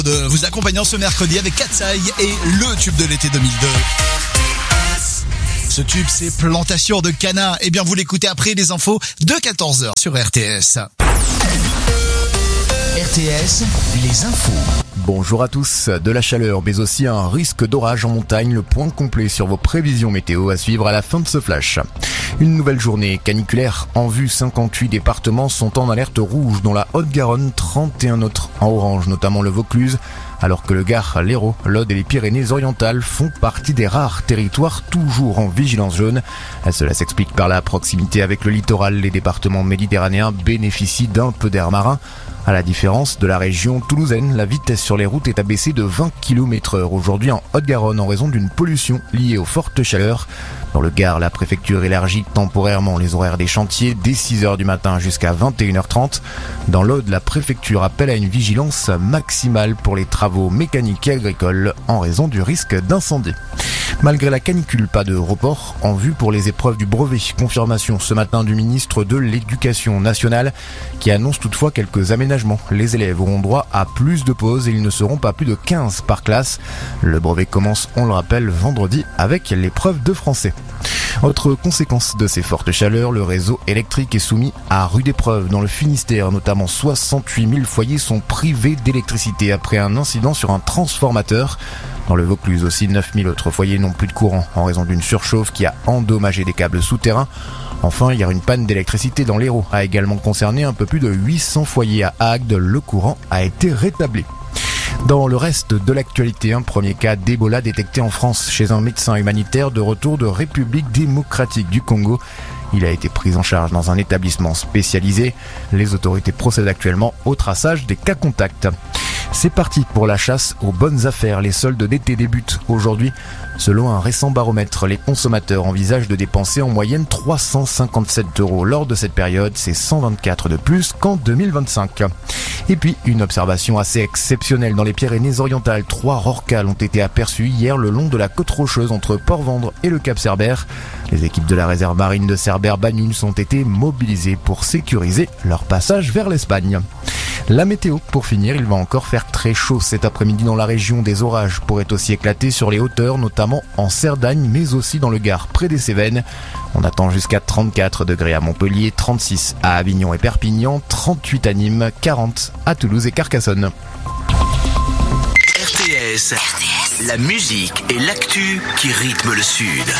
De vous accompagnant ce mercredi avec Katsai et le tube de l'été 2002. Ce tube, c'est Plantation de Cana. Eh bien, vous l'écoutez après les infos de 14h sur RTS. RTS, les infos. Bonjour à tous, de la chaleur mais aussi un risque d'orage en montagne, le point complet sur vos prévisions météo à suivre à la fin de ce flash. Une nouvelle journée caniculaire en vue, 58 départements sont en alerte rouge dont la Haute-Garonne, 31 autres en orange, notamment le Vaucluse, alors que le Gard, l'Hérault, l'Aude et les Pyrénées-Orientales font partie des rares territoires toujours en vigilance jaune. Cela s'explique par la proximité avec le littoral. Les départements méditerranéens bénéficient d'un peu d'air marin. À la différence de la région toulousaine, la vitesse sur les routes est abaissée de 20 km/h aujourd'hui en Haute-Garonne en raison d'une pollution liée aux fortes chaleurs. Dans le Gard, la préfecture élargit temporairement les horaires des chantiers dès 6h du matin jusqu'à 21h30. Dans l'Aude, la préfecture appelle à une vigilance maximale pour les travaux mécaniques et agricoles en raison du risque d'incendie. Malgré la canicule, pas de report en vue pour les épreuves du brevet. Confirmation ce matin du ministre de l'Éducation nationale qui annonce toutefois quelques aménagements. Les élèves auront droit à plus de pauses et ils ne seront pas plus de 15 par classe. Le brevet commence, on le rappelle, vendredi avec l'épreuve de français. Autre conséquence de ces fortes chaleurs, le réseau électrique est soumis à rude épreuve. Dans le Finistère, notamment 68 000 foyers sont privés d'électricité après un incident sur un transformateur. Dans le Vaucluse aussi, 9 000 autres foyers n'ont plus de courant en raison d'une surchauffe qui a endommagé des câbles souterrains. Enfin, hier, une panne d'électricité dans l'Hérault a également concerné un peu plus de 800 foyers à Agde. Le courant a été rétabli. Dans le reste de l'actualité, un premier cas d'Ebola détecté en France chez un médecin humanitaire de retour de République démocratique du Congo. Il a été pris en charge dans un établissement spécialisé. Les autorités procèdent actuellement au traçage des cas contacts. C'est parti pour la chasse aux bonnes affaires. Les soldes d'été débutent aujourd'hui. Selon un récent baromètre, les consommateurs envisagent de dépenser en moyenne 357 € lors de cette période. C'est 124 de plus qu'en 2025. Et puis, une observation assez exceptionnelle dans les Pyrénées-Orientales. 3 rorquals ont été aperçus hier le long de la côte rocheuse entre Port-Vendre et le Cap Cerbère. Les équipes de la réserve marine de Cerbère-Bagnulls ont été mobilisées pour sécuriser leur passage vers l'Espagne. La météo, pour finir, il va encore faire très chaud cet après-midi dans la région. Des orages pourraient aussi éclater sur les hauteurs, notamment en Cerdagne, mais aussi dans le Gard, près des Cévennes. On attend jusqu'à 34 degrés à Montpellier, 36 à Avignon et Perpignan, 38 à Nîmes, 40 à Toulouse et Carcassonne. RTS, la musique et l'actu qui rythment le Sud.